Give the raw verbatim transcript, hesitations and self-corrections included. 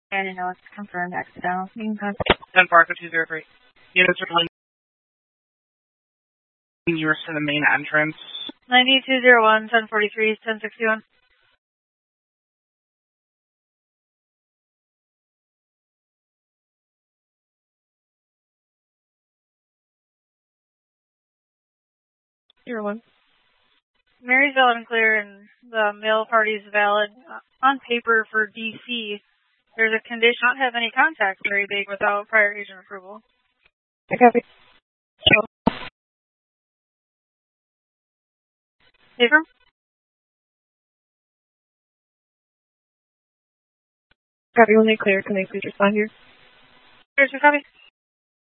And I know it's confirmed accidental. You can contact ten four two zero three. Units are pulling yours to the main entrance. ninety two zero one, ten forty-three, ten sixty-one. Zero one. Mary's valid and clear, and the mail party is valid. Uh, on paper for D C, there's a condition not have any contact Mary Big without prior agent approval. I copy. So, paper? Copy when they clear. Can they please respond here? Here's your copy.